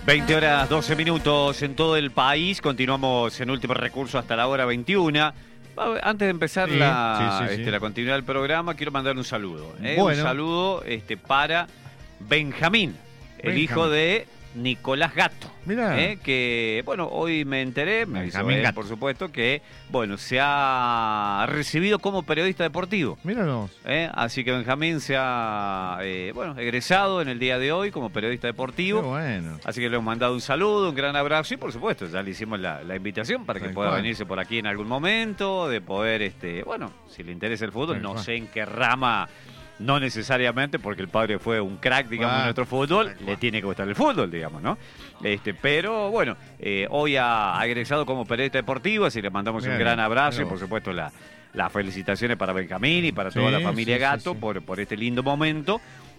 20 horas 12 minutos en todo el país. Continuamos en último recurso hasta la hora 21. Antes de empezar la continuidad del programa, quiero mandar un saludo. Un saludo para Benjamín, el hijo de Nicolás Gatto. Mirá. Que, bueno, hoy me enteré, me avisó él, por supuesto, que, bueno, se ha recibido como periodista deportivo. Míranos. Así que Benjamín se ha, egresado en el día de hoy como periodista deportivo. Qué bueno. Así que le hemos mandado un saludo, un gran abrazo y, por supuesto, ya le hicimos la invitación para que pueda venirse por aquí en algún momento, de poder, bueno, si le interesa el fútbol, no sé en qué rama. No necesariamente, porque el padre fue un crack, digamos, en nuestro fútbol, le tiene que gustar el fútbol, digamos, ¿no? Pero bueno, hoy ha egresado como periodista deportivo, así le mandamos un gran abrazo y por supuesto las felicitaciones para Benjamín y para toda la familia Gatto por este lindo momento.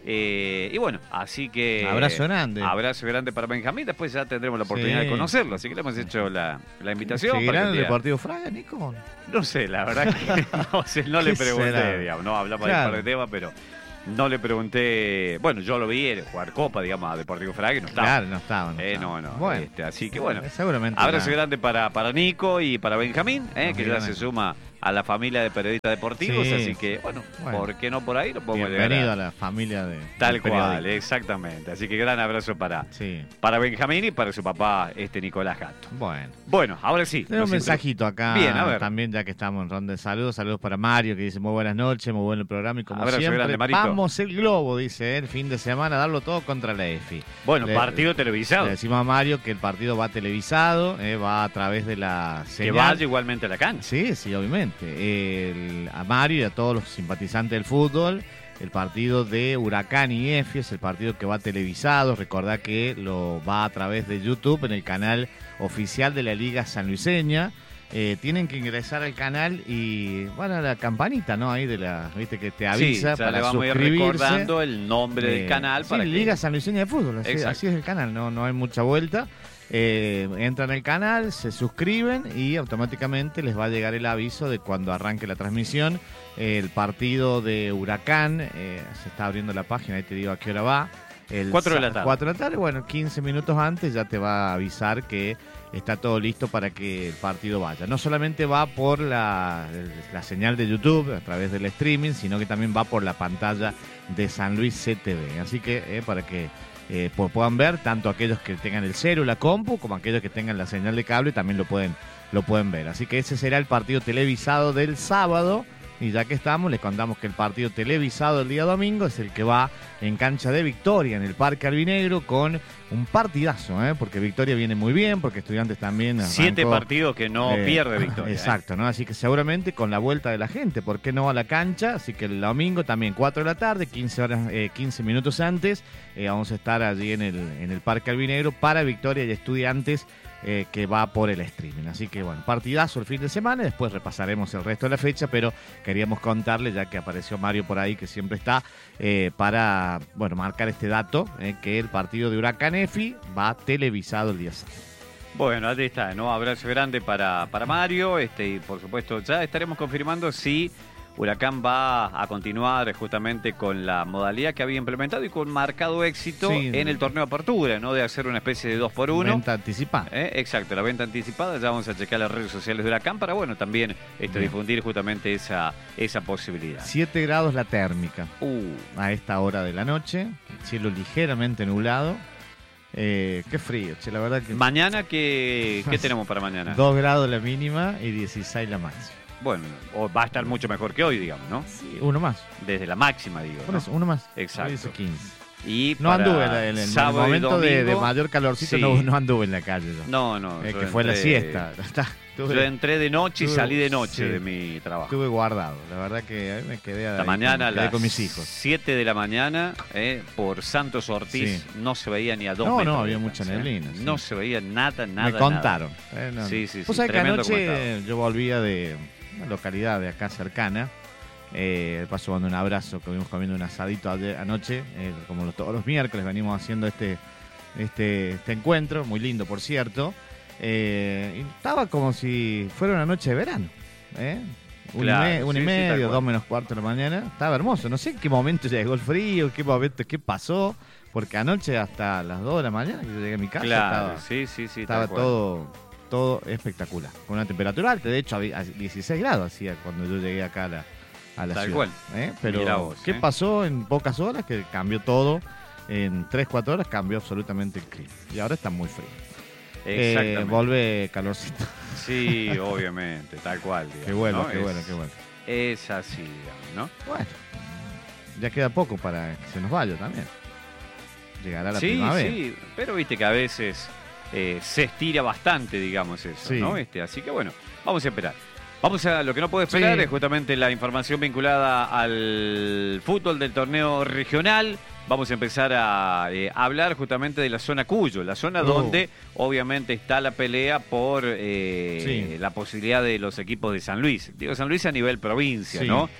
Y bueno, así que... Abrazo grande. Abrazo grande para Benjamín. Después ya tendremos la oportunidad de conocerlo. Así que le hemos hecho la invitación. ¿Seguirá en el Deportivo Fraga, Nico? No sé, la verdad que no le pregunté, digamos. No hablamos de un par de temas, pero no le pregunté. Bueno, yo lo vi jugar Copa, digamos, a Deportivo Fraga y no estaba. Claro, no estaba. No. Bueno, así que bueno, seguramente abrazo grande para Nico y para Benjamín, que ya se suma a la familia de periodistas deportivos, así que, bueno, ¿por qué no por ahí? Lo podemos bienvenido a la familia de tal cual, exactamente. Así que gran abrazo para Benjamín y para su papá, Nicolás Gatto. Bueno, ahora sí. Tengo un mensajito acá. Bien, a ver. También, ya que estamos en ronda de saludos. Saludos para Mario, que dice muy buenas noches, muy bueno el programa. Y como abrazo siempre, grande, Marito. vamos el globo, dice el fin de semana, darlo todo contra la EFI. Bueno, partido televisado. Le decimos a Mario que el partido va televisado, va a través de la señal. Que vaya igualmente a la cancha. Sí, obviamente. A Mario y a todos los simpatizantes del fútbol, el partido de Huracán y EFI es el partido que va televisado. Recordá que lo va a través de YouTube en el canal oficial de la Liga Sanluiseña. Tienen que ingresar al canal y, bueno, la campanita, ¿no? Ahí viste que te avisa para le vamos suscribirse. A ir recordando el nombre del canal. Para Liga Sanluiseña de Fútbol, así es el canal, no hay mucha vuelta. Entran al canal, se suscriben y automáticamente les va a llegar el aviso de cuando arranque la transmisión. El partido de Huracán, se está abriendo la página, ahí te digo a qué hora va. 4 de la tarde. 4 de la tarde, bueno, 15 minutos antes ya te va a avisar que está todo listo para que el partido vaya. No solamente va por la señal de YouTube a través del streaming, sino que también va por la pantalla de San Luis CTV. Así que para que puedan ver, tanto aquellos que tengan el celu, la compu, como aquellos que tengan la señal de cable, también lo pueden ver. Así que ese será el partido televisado del sábado. Y ya que estamos, les contamos que el partido televisado el día domingo es el que va en cancha de Victoria, en el Parque Albinegro, con un partidazo, porque Victoria viene muy bien, porque Estudiantes también arrancó, 7 partidos que no pierde Victoria. Exacto, ¿no? Así que seguramente con la vuelta de la gente, ¿por qué no a la cancha? Así que el domingo también 4 de la tarde, 15 minutos antes, vamos a estar allí en el Parque Albinegro para Victoria y Estudiantes, que va por el streaming. Así que bueno, partidazo el fin de semana, después repasaremos el resto de la fecha, pero queríamos contarle, ya que apareció Mario por ahí, que siempre está, para marcar este dato, que el partido de Huracán EFI va televisado el día sábado. Bueno, ahí está, ¿no? Abrazo grande para Mario, y por supuesto ya estaremos confirmando si Huracán va a continuar justamente con la modalidad que había implementado y con marcado éxito en el torneo de apertura, ¿no? De hacer una especie de 2x1. Venta anticipada. Exacto, la venta anticipada. Ya vamos a checar las redes sociales de Huracán para, también difundir justamente esa posibilidad. 7 grados la térmica a esta hora de la noche, cielo ligeramente nublado. Qué frío, la verdad que... Mañana, ¿qué tenemos para mañana? 2 grados la mínima y 16 la máxima. Bueno, va a estar mucho mejor que hoy, digamos, ¿no? Sí, uno más. Desde la máxima, digo. Por eso, uno más. Exacto. Hoy dice 15. Y no anduve en el momento de mayor calorcito, no anduve en la calle. No. Que fue la siesta. Yo entré de noche y salí de noche de mi trabajo. Estuve guardado. La verdad que ahí me quedé, mañana con mis hijos. 7 de la mañana, por Santos Ortiz, no se veía ni a 2 metros. No, había mucha neblina. No se veía nada. Me contaron. Sí. Vos sabés que anoche yo volvía de una localidad de acá cercana. Paso dando un abrazo, que vimos comiendo un asadito anoche, como todos los miércoles venimos haciendo este encuentro, muy lindo por cierto. Y estaba como si fuera una noche de verano. Claro, 1:30, 2 menos cuarto de la mañana. Estaba hermoso. No sé en qué momento llegó el frío, qué pasó. porque anoche hasta las 2 de la mañana que yo llegué a mi casa Claro, estaba todo espectacular. Con una temperatura alta, de hecho a 16 grados hacía cuando yo llegué acá a la Tal ciudad. cual. Pero vos, ¿qué pasó en pocas horas? Que cambió todo. En 3-4 horas cambió absolutamente el clima. Y ahora está muy frío. Exactamente. Vuelve calorcito. Sí, obviamente, tal cual. Digamos, Qué bueno, ¿no? qué bueno. Es así, digamos, ¿no? Bueno, ya queda poco para que se nos vaya también. Llegará la primavera. Sí, pero viste que a veces se estira bastante, digamos, eso, Sí. ¿no? Así que bueno, vamos a esperar. Vamos a lo que no puedo esperar Sí. es justamente la información vinculada al fútbol del torneo regional. Vamos a empezar a hablar justamente de la zona Cuyo, la zona donde obviamente está la pelea por la posibilidad de los equipos de San Luis. Digo San Luis a nivel provincia, Sí. ¿no?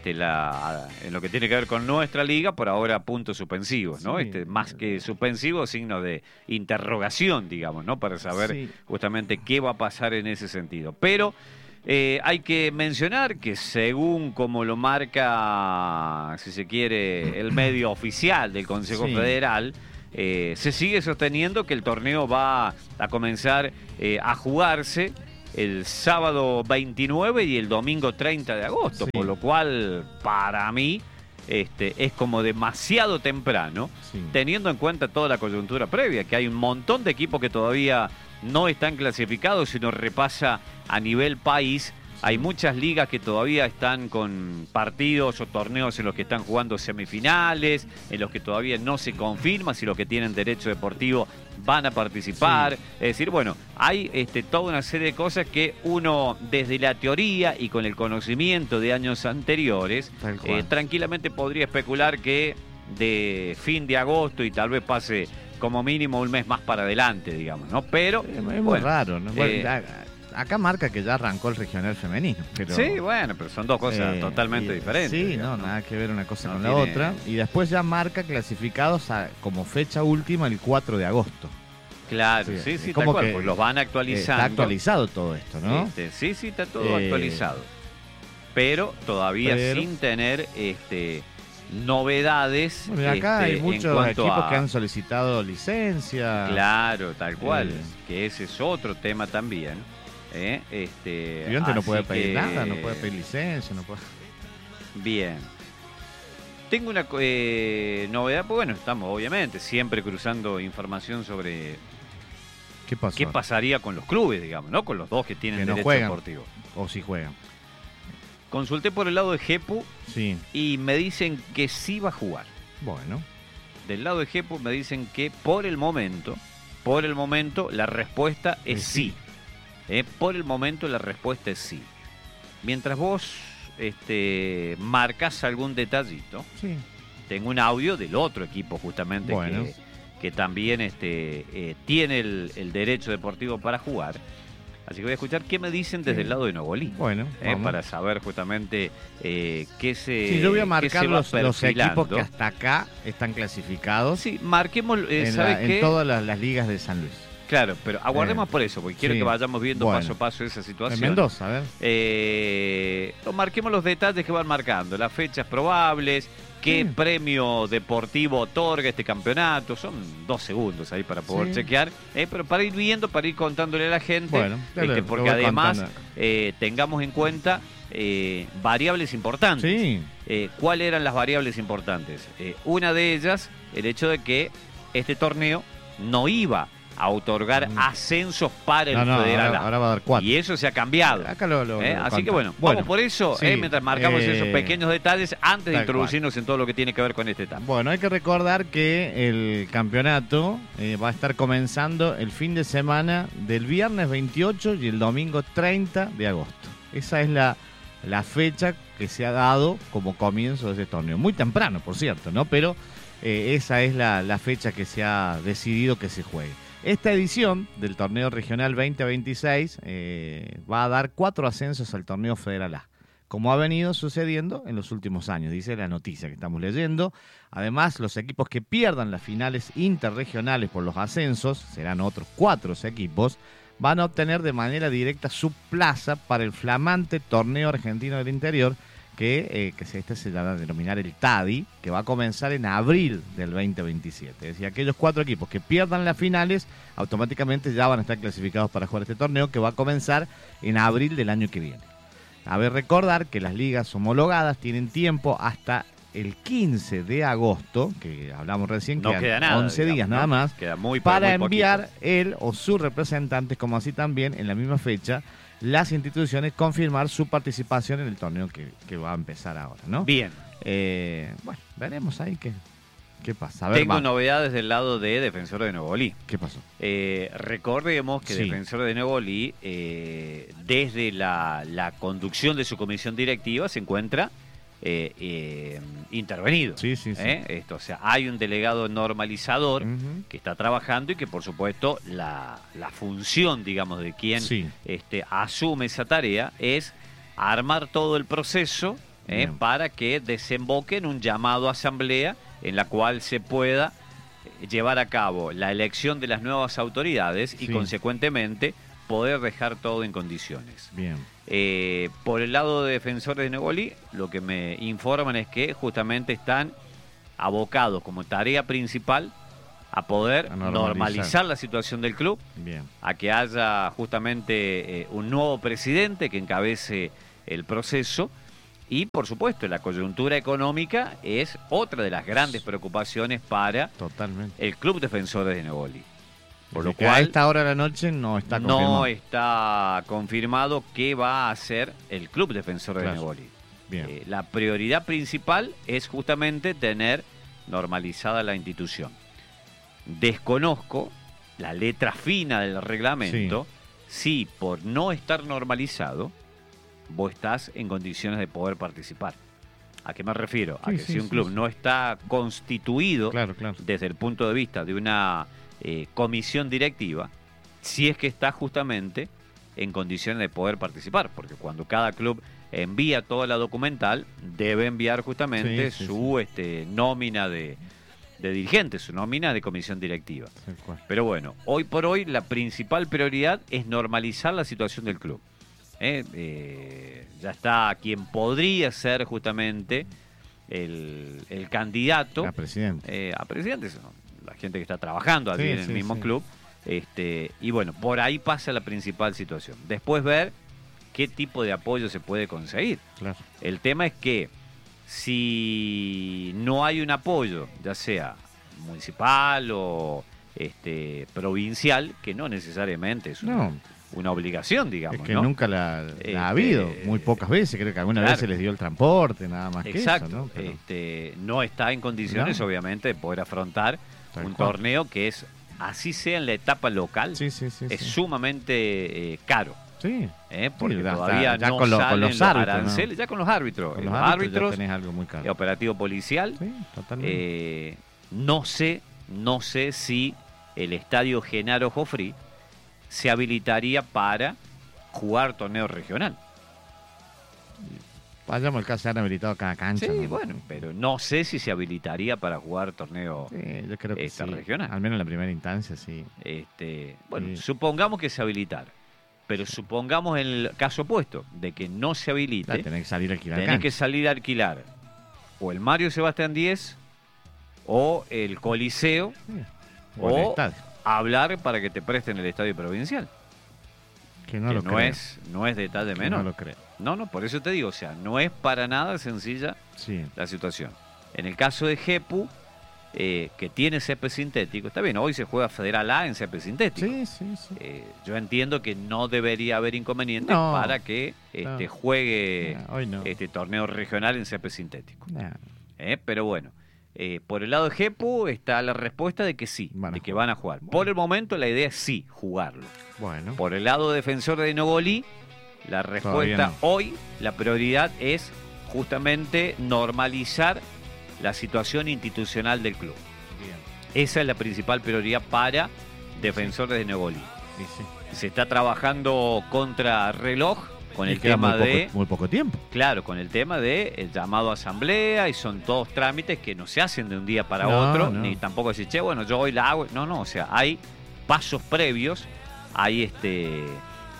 En lo que tiene que ver con nuestra liga, por ahora puntos suspensivos, ¿no? Sí. Más que suspensivos, signos de interrogación, digamos, ¿no? Para saber justamente qué va a pasar en ese sentido. Pero hay que mencionar que según como lo marca, si se quiere, el medio oficial del Consejo Federal, se sigue sosteniendo que el torneo va a comenzar a jugarse el sábado 29 y el domingo 30 de agosto, por lo cual para mí es como demasiado temprano, teniendo en cuenta toda la coyuntura previa, que hay un montón de equipos que todavía no están clasificados. Si uno repasa a nivel país, hay muchas ligas que todavía están con partidos o torneos en los que están jugando semifinales, en los que todavía no se confirma si los que tienen derecho deportivo van a participar. Es decir, bueno, hay toda una serie de cosas que uno desde la teoría y con el conocimiento de años anteriores tranquilamente podría especular que de fin de agosto y tal vez pase como mínimo un mes más para adelante, digamos, ¿no? Pero es muy raro, ¿no? Acá marca que ya arrancó el regional femenino. Pero, sí, bueno, pero son dos cosas totalmente diferentes. Sí, digamos, no, nada que ver una cosa con tiene... la otra. Y después ya marca clasificados como fecha última el 4 de agosto. Claro, sí, tal cual, pues los van actualizando. Está actualizado todo esto, ¿no? Sí, está todo actualizado. Pero todavía sin tener novedades. Bueno, acá hay muchos equipos que han solicitado licencia. Claro, tal cual. Que ese es otro tema también. Estudiante no puede pedir nada, no puede pedir licencia, no puede... Bien. Tengo una novedad, pues bueno, estamos obviamente siempre cruzando información sobre qué pasaría con los clubes, digamos, ¿no? Con los dos que tienen derecho deportivo. O si juegan. Consulté por el lado de Jepu y me dicen que sí va a jugar. Bueno. Del lado de Jepu me dicen que por el momento la respuesta es sí. Por el momento la respuesta es sí. Mientras vos marcas algún detallito, tengo un audio del otro equipo justamente que también tiene el derecho deportivo para jugar. Así que voy a escuchar qué me dicen desde el lado de Nuevo Bueno, para saber justamente qué se Sí, yo voy a marcar los equipos que hasta acá están clasificados. Sí, marquemos en todas las ligas de San Luis. Claro, pero aguardemos por eso, porque quiero que vayamos viendo paso a paso esa situación. En Mendoza, a ver. Marquemos los detalles que van marcando, las fechas probables, qué premio deportivo otorga este campeonato. Son 2 segundos ahí para poder chequear, pero para ir viendo, para ir contándole a la gente, porque además tengamos en cuenta variables importantes. ¿Cuáles eran las variables importantes? Una de ellas, el hecho de que este torneo no iba a otorgar ascensos para el federal. Ahora va a dar 4. Y eso se ha cambiado. Acá así que bueno, vamos por eso, mientras marcamos esos pequeños detalles antes de introducirnos en todo lo que tiene que ver con este tema. Bueno, hay que recordar que el campeonato va a estar comenzando el fin de semana del viernes 28 y el domingo 30 de agosto. Esa es la fecha que se ha dado como comienzo de ese torneo. Muy temprano, por cierto, ¿no? Pero esa es la fecha que se ha decidido que se juegue. Esta edición del torneo regional 2026 va a dar 4 ascensos al torneo federal A, como ha venido sucediendo en los últimos años, dice la noticia que estamos leyendo. Además, los equipos que pierdan las finales interregionales por los ascensos, serán otros 4 equipos, van a obtener de manera directa su plaza para el flamante torneo argentino del interior, que se llama a denominar el TADI, que va a comenzar en abril del 2027. Es decir, aquellos 4 equipos que pierdan las finales automáticamente ya van a estar clasificados para jugar este torneo, que va a comenzar en abril del año que viene. Cabe recordar que las ligas homologadas tienen tiempo hasta el 15 de agosto, que hablamos recién, no queda nada, 11 días nada más, queda muy, para muy enviar poquito. él o sus representantes, como así también en la misma fecha las instituciones confirmar su participación en el torneo que va a empezar ahora, ¿no? Bien. Bueno, veremos ahí qué pasa. A ver, Tengo novedades del lado de Defensor de Nuevo Olí. ¿Qué pasó? Recordemos que Sí. Defensor de Nuevo Olí, desde la conducción de su comisión directiva, se encuentra intervenido. Sí. O sea, hay un delegado normalizador Ujú. que está trabajando y que, por supuesto, la función, digamos, de quien Sí. asume esa tarea es armar todo el proceso Bien. para que desemboque en un llamado a asamblea en la cual se pueda llevar a cabo la elección de las nuevas autoridades y, Sí. consecuentemente, poder dejar todo en condiciones. Bien. Por el lado de Defensores de Nuevo Olí, lo que me informan es que justamente están abocados como tarea principal a poder A normalizar. normalizar la situación del club, Bien. a que haya justamente un nuevo presidente que encabece el proceso y, por supuesto, la coyuntura económica es otra de las grandes preocupaciones para Totalmente. el Club Defensores de Nuevo Olí. Por lo Así que a cual esta hora de la noche no está confirmado. no está confirmado qué va a hacer el Club Defensor de Claro. Nuevo Olí. Bien. La prioridad principal es justamente tener normalizada la institución. Desconozco la letra fina del reglamento si por no estar normalizado vos estás en condiciones de poder participar. ¿A qué me refiero? A Sí, que sí, si un sí, club sí. no está constituido Claro. desde el punto de vista de una comisión directiva, si es que está justamente en condiciones de poder participar, porque cuando cada club envía toda la documental, debe enviar justamente Sí, su nómina de dirigentes, su nómina de comisión directiva. Tal cual. Pero bueno, hoy por hoy la principal prioridad es normalizar la situación del club. Ya está quien podría ser justamente el candidato A presidente. a presidente, la gente que está trabajando allí Sí, en el sí, mismo sí. club. Y bueno, por ahí pasa la principal situación. Después ver qué tipo de apoyo se puede conseguir. Claro. El tema es que si no hay un apoyo, ya sea municipal o provincial, que no necesariamente es No. una obligación, digamos, Es que ¿no? nunca la ha habido, muy pocas veces, creo que alguna claro. vez se les dio el transporte, nada más Exacto. que eso, ¿no? Pero- No está en condiciones, No. obviamente, de poder afrontar Tal un cual. torneo que es, así sea en la etapa local, sí, es sí. sumamente caro. Sí. Porque Sí, ya todavía está, ya no con los salen árbitros, aranceles, ya con los árbitros. Con los los árbitros, ya tenés algo muy caro. el operativo policial. Sí, totalmente. No sé si el estadio Genaro Joffrey se habilitaría para jugar torneo regional. Vayamos al caso, se han habilitado cada cancha. Sí, ¿no? bueno, pero no sé si se habilitaría para jugar torneo Sí, yo creo que sí. regional. Al menos en la primera instancia, sí. Bueno, Sí. supongamos que se habilitara, pero supongamos el caso opuesto, de que no se habilite, Ya tenés que salir a alquilar tenés que cancha. salir a alquilar o el Mario Sebastián 10 o el Coliseo, Sí. O el o estadio, hablar para que te presten el estadio provincial, que no que lo no creo. es detalle Que menor. No lo creo. No, por eso te digo, o sea, no es para nada sencilla Sí. la situación. En el caso de Jepu, que tiene césped sintético, está bien, hoy se juega Federal A en césped sintético. Sí. Yo entiendo que no debería haber inconvenientes No. para que No. juegue Hoy no. este torneo regional en césped sintético. Nah. Pero bueno, por el lado de Jepu está la respuesta de que sí, Van a de que jugar. van a jugar. Por el momento la idea es sí, jugarlo. Bueno. Por el lado de Defensor de Nogolí, la respuesta Todavía no. hoy, la prioridad es justamente normalizar la situación institucional del club. Bien. Esa es la principal prioridad para Defensores de Nogolí. Sí, sí. Se está trabajando contra reloj con Y el queda tema muy de... poco, muy poco tiempo. Claro, con el tema de el llamado a asamblea, y son todos trámites que no se hacen de un día para No, otro, no. ni tampoco decir, che, bueno, yo hoy la hago. No, o sea, hay pasos previos, hay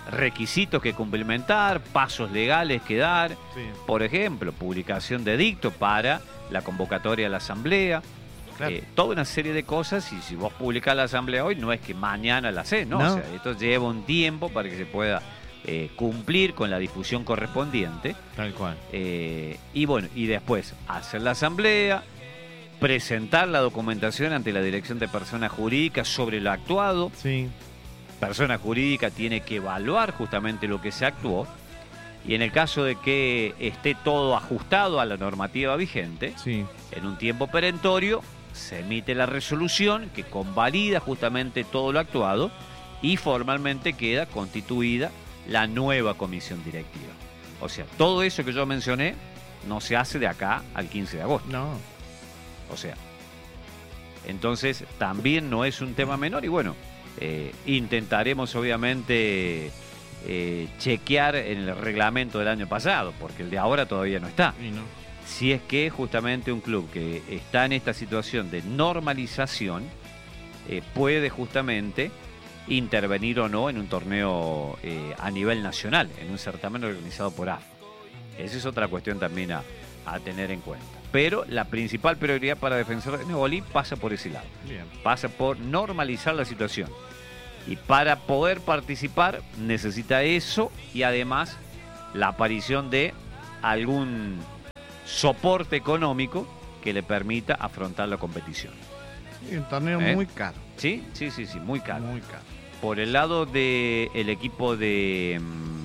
requisitos que cumplimentar, pasos legales que dar, Sí. por ejemplo, publicación de edicto para la convocatoria a la asamblea, Claro. toda una serie de cosas, y si vos publicás la asamblea hoy, no es que mañana la hacés, ¿no? No. O sea, esto lleva un tiempo para que se pueda cumplir con la difusión correspondiente, Tal cual. y bueno, y después hacer la asamblea, presentar la documentación ante la Dirección de Personas Jurídicas sobre lo actuado. Sí. Persona jurídica tiene que evaluar justamente lo que se actuó, y en el caso de que esté todo ajustado a la normativa vigente, Sí. en un tiempo perentorio se emite la resolución que convalida justamente todo lo actuado, y formalmente queda constituida la nueva comisión directiva. O sea, todo eso que yo mencioné no se hace de acá al 15 de agosto. No. O sea, entonces también no es un tema menor, y bueno, intentaremos obviamente chequear en el reglamento del año pasado, porque el de ahora todavía no está. Y no. Si es que justamente un club que está en esta situación de normalización puede justamente intervenir o no en un torneo a nivel nacional, en un certamen organizado por AFA. Esa es otra cuestión también a tener en cuenta. Pero la principal prioridad para Defensor de Neboli pasa por ese lado. Bien. Pasa por normalizar la situación. Y para poder participar necesita eso, y además la aparición de algún soporte económico que le permita afrontar la competición. Sí, un torneo muy caro. ¿Sí? Sí, muy caro. Muy caro. Por el lado del equipo de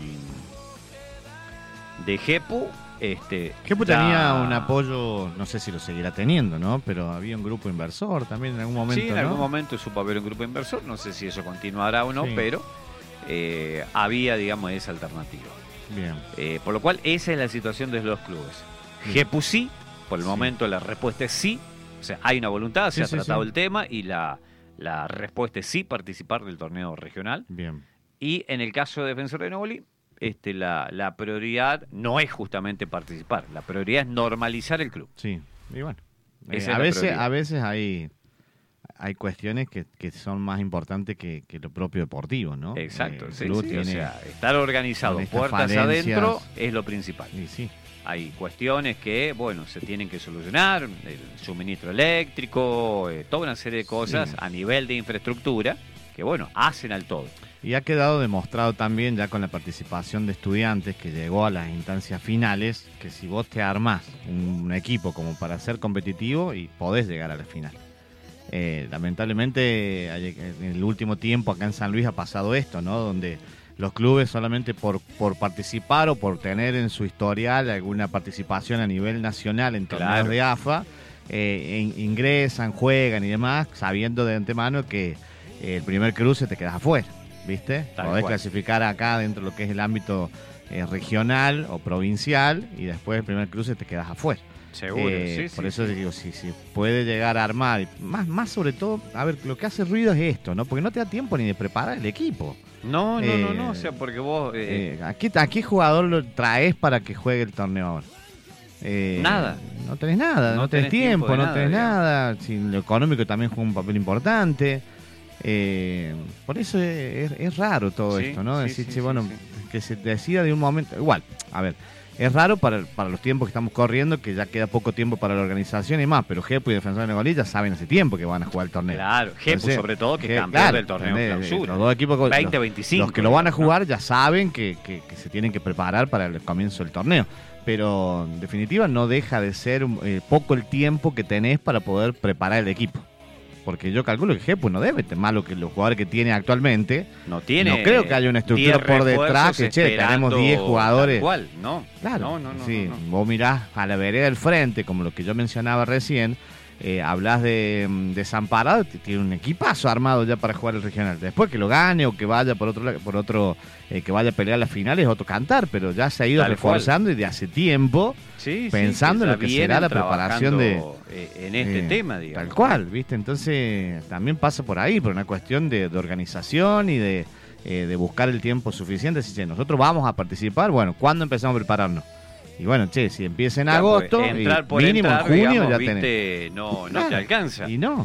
Jepu, Jepu ya- tenía un apoyo, no sé si lo seguirá teniendo, ¿no? Pero había un grupo inversor también en algún momento, Sí, en ¿no? algún momento supo haber un grupo inversor, no sé si eso continuará o no, Sí. pero había, digamos, esa alternativa. Bien. Por lo cual, esa es la situación de los clubes. Bien. Jepu sí, por el Sí. momento la respuesta es sí, o sea, hay una voluntad, Sí, se ha sí, tratado sí. el tema, y la respuesta es sí, participar del torneo regional. Bien. Y en el caso de Defensor de Neboli, la prioridad no es justamente participar, la prioridad es normalizar el club. Sí. Y bueno. Esa es a la veces, prioridad. a veces hay cuestiones que son más importantes que lo propio deportivo, ¿no? Exacto, El sí, club sí, tiene- o sea, estar organizado con estas puertas falencias. adentro es lo principal. y sí. Hay cuestiones que, bueno, se tienen que solucionar, el suministro eléctrico, toda una serie de cosas Sí. a nivel de infraestructura que, bueno, hacen al todo. Y ha quedado demostrado también ya con la participación de Estudiantes, que llegó a las instancias finales, que si vos te armás un equipo como para ser competitivo, y podés llegar a la final. Lamentablemente en el último tiempo acá en San Luis ha pasado esto, ¿no? Donde los clubes solamente por participar o por tener en su historial alguna participación a nivel nacional en torneos Claro. de AFA, ingresan, juegan y demás, sabiendo de antemano que el primer cruce te quedas afuera, ¿viste? Tal Podés cual. clasificar acá dentro de lo que es el ámbito regional o provincial, y después el primer cruce te quedas afuera. Seguro, Por eso digo, si puede llegar a armar, más sobre todo, a ver, lo que hace ruido es esto, ¿no? Porque no te da tiempo ni de preparar el equipo. No, o sea, porque vos... ¿A qué jugador lo traes para que juegue el torneo ahora? Nada. No tenés nada, No no tenés tenés tiempo tiempo, de no nada, tenés digamos. nada. Si lo económico también juega un papel importante. Por eso es raro todo Sí, esto, ¿no? sí, Decir, sí, che, bueno, sí. que se decida de un momento. Igual, a ver, es raro para los tiempos que estamos corriendo, que ya queda poco tiempo para la organización y más, pero Jepo y Defensor de Neboli ya saben hace tiempo que van a jugar el torneo. Claro, Jepu Entonces, sobre todo, que es Je- campeón claro, del torneo ¿entendés? clausura. Los dos equipos, 20-25. los que lo van a digamos, ¿no? jugar ya saben que se tienen que preparar para el comienzo del torneo. Pero en definitiva no deja de ser poco el tiempo que tenés para poder preparar el equipo. Porque yo calculo que Jepo no debe tener más lo que los jugadores que tiene actualmente. No tiene. No creo que haya una estructura 10 por detrás que, che, refuerzos tenemos 10 jugadores. tal cual, no. Claro, No. sí, vos mirás a la vereda del frente, como lo que yo mencionaba recién, hablas de Desamparado, tiene un equipazo armado ya para jugar el regional. Después que lo gane o que vaya por otro que vaya a pelear las finales, otro cantar, pero ya se ha ido Tal reforzando y de hace tiempo, Sí, pensando en ya lo que vienen será la preparación trabajando, en este tema, digamos. tal cual, ¿viste? Entonces también pasa por ahí, por una cuestión de organización y de buscar el tiempo suficiente. Así que nosotros vamos a participar, bueno, ¿cuándo empezamos a prepararnos? Y bueno, che, si empieza en Claro, agosto, entrar y por mínimo entrar, en junio digamos, ya viste, tenés. no Claro, te alcanza. Y no.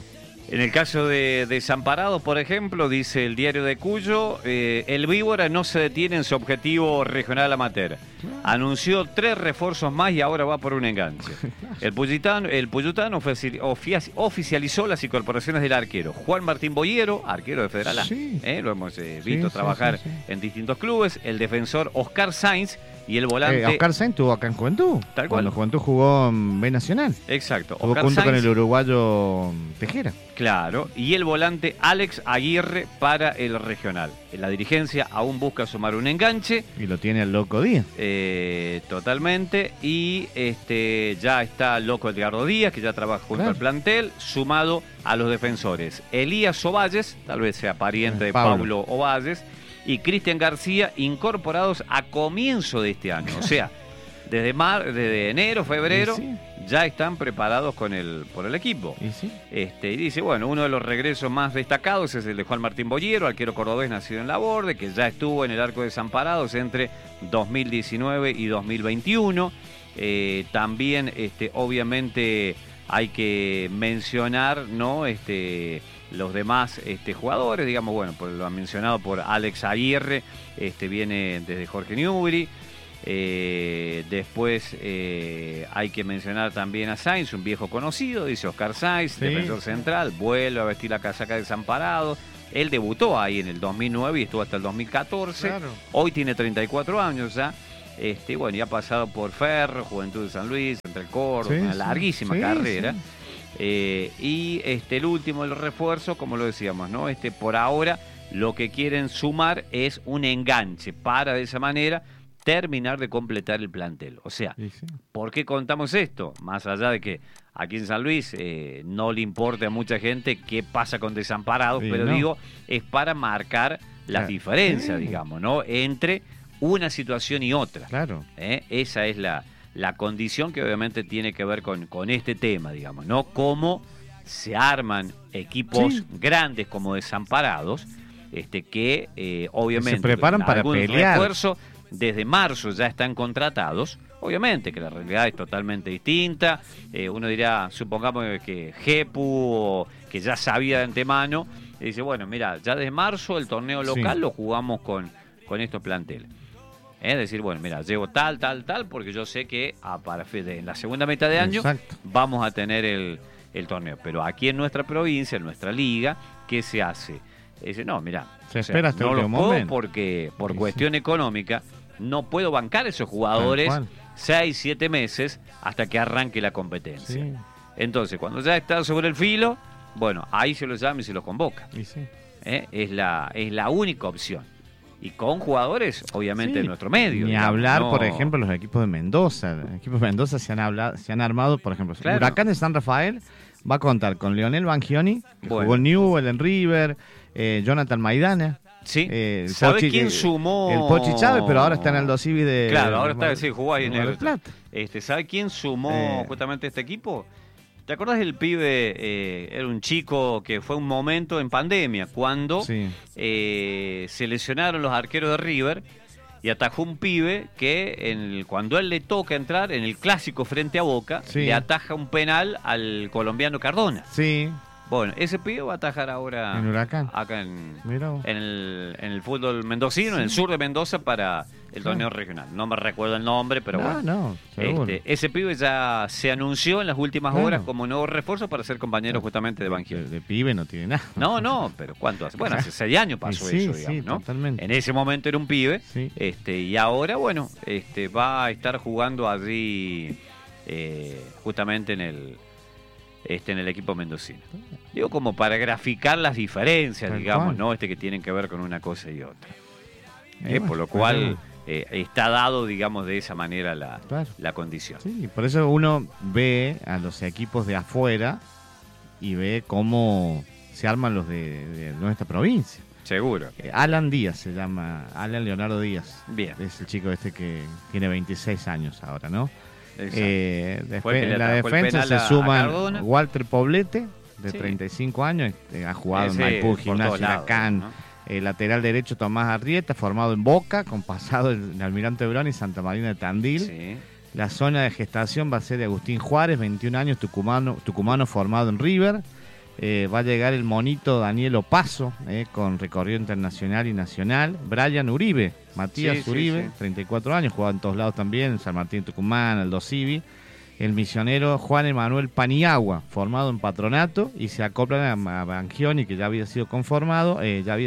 En el caso de Desamparados, por ejemplo, dice el diario de Cuyo, el Víbora no se detiene en su objetivo regional amateur. Anunció 3 refuerzos más y ahora va por un enganche. El Puyutano oficializó las incorporaciones del arquero Juan Martín Boyero, arquero de Federal A. Sí. Lo hemos visto trabajar en distintos clubes. El defensor Oscar Sainz y el volante... Oscar Sainz estuvo acá en Juventud. Tal cual. Cuando Juventud jugó en B Nacional. Exacto. Estuvo Oscar junto Sainz, con el uruguayo Tejera. Claro, y el volante Alex Aguirre para el regional. La dirigencia aún busca sumar un enganche. Y lo tiene el Loco Díaz. Totalmente. Y ya está Loco Edgardo Díaz, que ya trabaja junto al plantel, sumado a los defensores Elías Ovalles, tal vez sea pariente de Pablo Ovalles, y Cristian García, incorporados a comienzo de este año. O sea, desde enero, febrero... Sí. Ya están preparados por el equipo. ¿Y sí? Y dice, bueno, uno de los regresos más destacados es el de Juan Martín Boyero, arquero cordobés nacido en Laborde, que ya estuvo en el arco de Desamparados entre 2019 y 2021. También, obviamente, hay que mencionar, ¿no? Los demás jugadores, digamos, bueno, lo han mencionado por Alex Aguirre, viene desde Jorge Newbery. Después hay que mencionar también a Sainz, un viejo conocido, dice Oscar Sainz, defensor central, vuelve a vestir la casaca de Desamparado. Él debutó ahí en el 2009 y estuvo hasta el 2014. Claro. Hoy tiene 34 años ya. Bueno, y ha pasado por Ferro, Juventud de San Luis, Central Córdoba, una larguísima carrera. Y el último, el refuerzo, como lo decíamos, ¿no? Por ahora lo que quieren sumar es un enganche para de esa manera terminar de completar el plantel. O sea, ¿por qué contamos esto? Más allá de que aquí en San Luis no le importa a mucha gente qué pasa con Desamparados, pero digo, es para marcar las diferencias, digamos, ¿no? Entre una situación y otra. Claro. Esa es la condición que obviamente tiene que ver con este tema, digamos, ¿no? Cómo se arman equipos grandes como Desamparados, que obviamente se preparan para pelear. Refuerzo, desde marzo ya están contratados. Obviamente que la realidad es totalmente distinta. Uno dirá, supongamos que Jepu, que ya sabía de antemano, dice, bueno, mira, ya desde marzo el torneo local lo jugamos con estos planteles. Es decir, bueno, mira, llevo tal, porque yo sé que en la segunda mitad de año vamos a tener el torneo. Pero aquí en nuestra provincia, en nuestra liga, ¿qué se hace? Dice, no, mira, se espera hasta no el lo último momento. Porque por cuestión económica no puedo bancar a esos jugadores 6-7 meses hasta que arranque la competencia. Entonces, cuando ya está sobre el filo, bueno, ahí se los llama y se los convoca. Es la única opción. Y con jugadores, obviamente, de nuestro medio. Ni digamos, hablar, por ejemplo, los equipos de Mendoza. Los equipos de Mendoza se han armado, por ejemplo, el Huracán de San Rafael va a contar con Leonel Bangioni, que jugó en Newell, en River, Jonathan Maidana. Sí. ¿Sabe quién sumó? El Pochi Chávez, pero ahora está en el Dosivi de... Claro, ahora jugó ahí en el Plata. ¿Sabe quién sumó justamente este equipo? ¿Te acordás del pibe? Era un chico que fue un momento en pandemia, cuando se lesionaron los arqueros de River y atajó un pibe que cuando él le toca entrar en el clásico frente a Boca, le ataja un penal al colombiano Cardona. Sí. Bueno, ese pibe va a atajar ahora en Huracán, acá en el fútbol mendocino, en el sur de Mendoza, para el torneo regional. No me recuerdo el nombre, pero ese pibe ya se anunció en las últimas horas como nuevo refuerzo para ser compañero justamente de Bangioni. De pibe no tiene nada. No, pero ¿cuánto hace? Bueno, hace 6 años pasó eso, digamos, ¿no? Totalmente. En ese momento era un pibe, y ahora, bueno, va a estar jugando allí justamente en el equipo mendocino. Digo, como para graficar las diferencias, digamos, ¿no? Que tienen que ver con una cosa y otra. Por lo cual está dado, digamos, de esa manera la condición. Sí, por eso uno ve a los equipos de afuera y ve cómo se arman los de nuestra provincia. Seguro. Alan Díaz se llama, Alan Leonardo Díaz. Bien. Es el chico que tiene 26 años ahora, ¿no? Después en la defensa se suman Walter Poblete, de 35 años, ha jugado en Maipú, Gimnasia, Huracán. Lateral derecho Tomás Arrieta, formado en Boca, con pasado en Almirante Brown y Santa Marina de Tandil. La zona de gestación va a ser de Agustín Juárez, 21 años, tucumano formado en River. Va a llegar el monito Daniel Opaso, con recorrido internacional y nacional. Brian Uribe, Matías Uribe, 34 años, jugaba en todos lados también, en San Martín, Tucumán, Aldo Civi. El misionero Juan Emanuel Paniagua, formado en Patronato, y se acoplan a Bangioni, que ya había sido confirmado.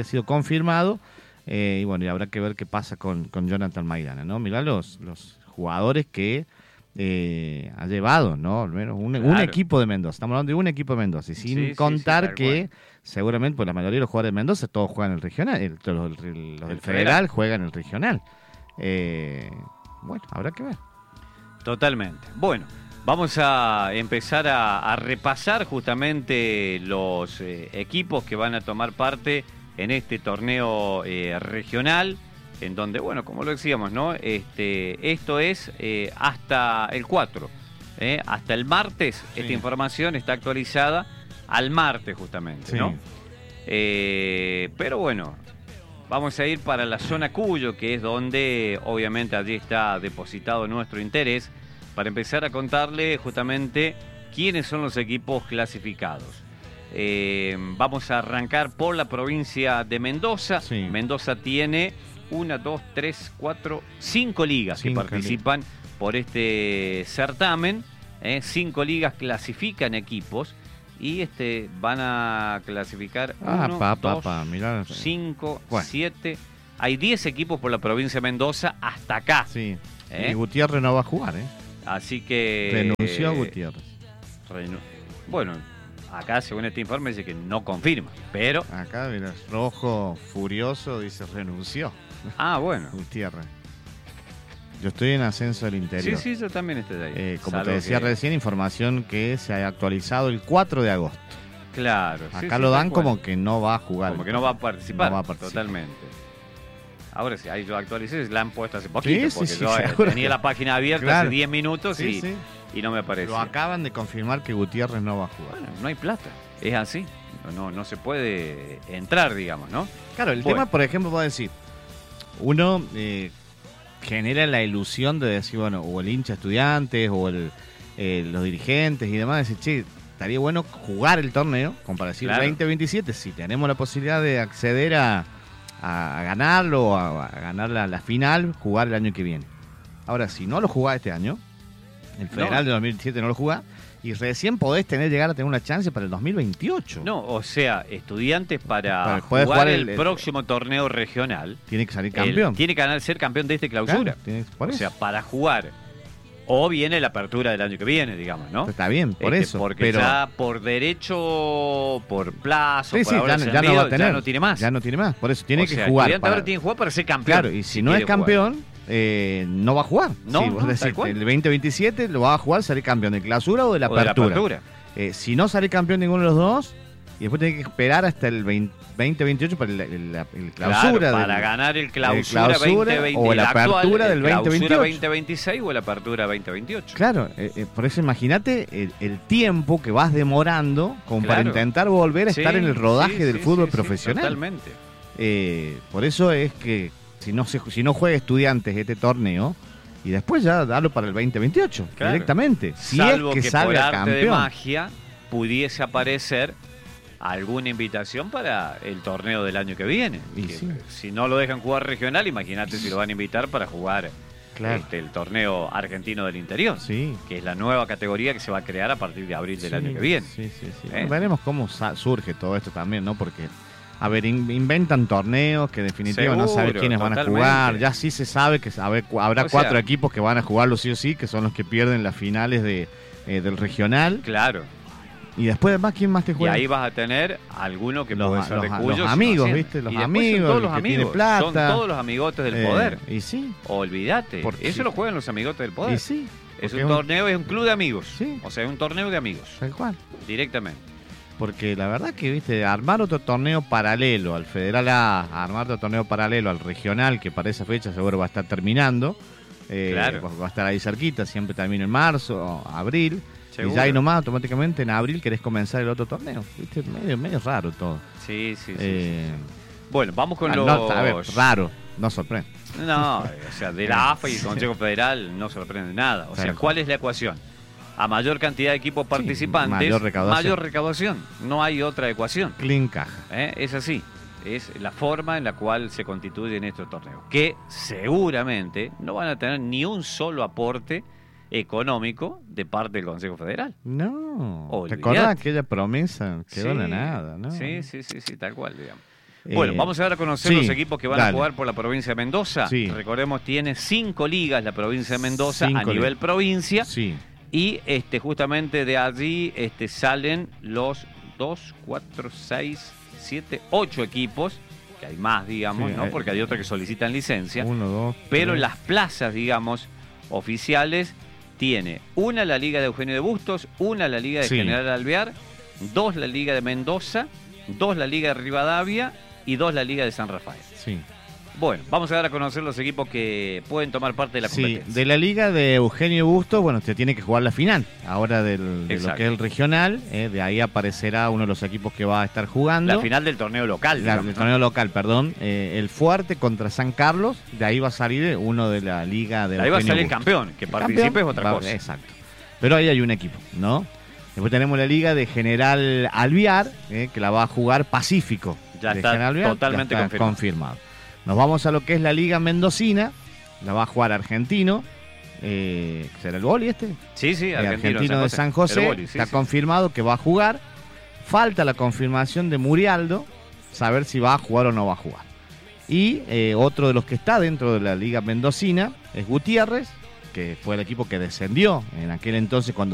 Y bueno, y habrá que ver qué pasa con Jonathan Maidana, ¿no? Mirá los jugadores que ha llevado, ¿no? Al menos un equipo de Mendoza. Estamos hablando de un equipo de Mendoza. Y sin contar que seguramente, pues la mayoría de los jugadores de Mendoza todos juegan en el regional. Los del Federal juegan en el regional. Bueno, habrá que ver. Totalmente. Bueno, vamos a empezar a repasar justamente los equipos que van a tomar parte en este torneo regional, en donde, bueno, como lo decíamos, ¿no? Esto es hasta el 4, hasta el martes. Sí. Esta información está actualizada al martes justamente, sí, ¿no? Pero bueno, vamos a ir para la zona Cuyo, que es donde obviamente allí está depositado nuestro interés, para empezar a contarle justamente quiénes son los equipos clasificados. Vamos a arrancar por la provincia de Mendoza. Sí. Mendoza tiene 5 ligas que participan por este certamen. 5 ligas clasifican equipos y van a clasificar 5, 7. Hay 10 equipos por la provincia de Mendoza hasta acá. Sí. Y Gutiérrez no va a jugar, Así que renunció Gutiérrez. Bueno, acá según este informe dice que no confirma, pero acá mira, rojo furioso dice renunció. Bueno. Gutiérrez. Yo estoy en Ascenso del Interior. Sí, yo también estoy ahí. Como te decía recién, información que se ha actualizado el 4 de agosto. Claro. Acá lo dan como que no va a jugar. Como que no va a participar. Totalmente. Ahora sí, ahí lo actualicé, la han puesto hace poquito, porque yo tenía la página abierta hace 10 minutos y no me aparece. Lo acaban de confirmar que Gutiérrez no va a jugar. Bueno, no hay plata, es así. No se puede entrar, digamos, ¿no? Claro, el tema, por ejemplo, puedo decir, uno genera la ilusión de decir, bueno, o el hincha Estudiantes, o los dirigentes y demás, decir, che, estaría bueno jugar el torneo, como para decir 2027, si tenemos la posibilidad de acceder a ganarlo, a ganar la final, jugar el año que viene. Ahora, si no lo jugás este año, el Federal de 2017 no lo jugás, y recién podés llegar a tener una chance para el 2028. No, o sea, Estudiantes para jugar el próximo torneo regional tiene que salir campeón. Tiene que ser campeón de esta clausura. Claro, o sea, para jugar. O viene la apertura del año que viene, digamos, ¿no? Está bien, por eso. Porque ya por derecho, por plazo, por ahora ya no va a tener. Ya no tiene más. Ya no tiene más, por eso tiene que jugar. Ahora tiene que jugar para ser campeón. Claro, y si no es campeón, no va a jugar. No, sí, vos decís, el 2027 lo va a jugar, salir campeón de clausura o de la apertura. Si no sale campeón ninguno de los dos, y después tiene que esperar hasta el 2028 para el clausura. Para ganar el clausura 2020 o la apertura del 2028. Clausura 2026 o la apertura 2028. Claro, por eso imagínate el tiempo que vas demorando como para intentar volver a estar en el rodaje del fútbol profesional. Totalmente. Por eso es que si no juega Estudiantes este torneo, y después ya darlo para el 2028 directamente. Si salvo es que salga por arte campeón de magia pudiese aparecer alguna invitación para el torneo del año que viene. Si no lo dejan jugar regional, imagínate si lo van a invitar para jugar el torneo argentino del interior, que es la nueva categoría que se va a crear a partir de abril del año que viene. Veremos cómo surge todo esto también, ¿no? Porque, a ver, inventan torneos que en definitiva no sabe quiénes van a jugar. Ya sí se sabe que habrá 4 equipos que van a jugarlo sí o sí, que son los que pierden las finales del regional. Claro. Y después, además, ¿quién más te juega? Y ahí vas a tener alguno que puede ser de Cuyo. Los amigos, ¿viste? Los amigos, todos los que amigos, tiene plata. son todos los amigotes del poder. Y sí. Olvídate. Eso lo juegan los amigotes del poder. Y sí. Es un torneo, es un club de amigos. Sí. O sea, es un torneo de amigos. Tal cual. Directamente. Porque la verdad que, viste, armar otro torneo paralelo al Federal A, armar otro torneo paralelo al regional, que para esa fecha seguro va a estar terminando. Va a estar ahí cerquita, siempre termina en marzo, abril. ¿Seguro? Y ya ahí nomás automáticamente en abril querés comenzar el otro torneo. ¿Viste? Medio raro todo. Sí. Bueno, vamos con los... a ver, raro, no sorprende. No, o sea, de la AFA y el Consejo Federal no sorprende nada. O sea, ¿cuál es la ecuación? a mayor cantidad de equipos participantes, mayor recaudación. No hay otra ecuación. Clean caja. Es así. Es la forma en la cual se constituyen estos torneos. Que seguramente no van a tener ni un solo aporte económico de parte del Consejo Federal. No. ¿Te acordás aquella promesa? Quedó de nada, ¿no? Sí, tal cual, digamos. Bueno, vamos a dar a conocer los equipos que van a jugar por la provincia de Mendoza. Recordemos, tiene 5 ligas la provincia de Mendoza a nivel provincia. Y justamente de allí salen los 2, 4, 6, 7, 8 equipos, que hay más, digamos, ¿no? Porque hay otros que solicitan licencia. 1, 2, pero las plazas, digamos, oficiales, tiene una la Liga de Eugenio de Bustos, una la Liga de General Alvear, 2 la Liga de Mendoza, 2 la Liga de Rivadavia y 2 la Liga de San Rafael. Bueno, vamos a dar a conocer los equipos que pueden tomar parte de la competencia. De la Liga de Eugenio Bustos, bueno, se tiene que jugar la final ahora de lo que es el regional. De ahí aparecerá uno de los equipos que va a estar jugando. La final del torneo local. Del torneo local, perdón. El Fuerte contra San Carlos. De ahí va a salir uno de la Liga de Eugenio Bustos. Ahí va a salir el campeón. Que participe es otra cosa. Exacto. Pero ahí hay un equipo, ¿no? Después tenemos la Liga de General Alvear, que la va a jugar Pacífico. Ya está Alvear, totalmente confirmado. Nos vamos a lo que es la Liga Mendocina, la va a jugar Argentino, ¿será el boli este? Sí, Argentino de San José, boli, está confirmado que va a jugar. Falta la confirmación de Murialdo, saber si va a jugar o no va a jugar. Y otro de los que está dentro de la Liga Mendocina es Gutiérrez, que fue el equipo que descendió en aquel entonces cuando